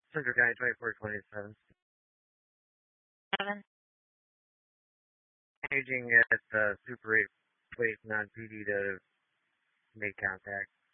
Central County 2427. Seven. Aging at Super 8 waiting on PD to make contact.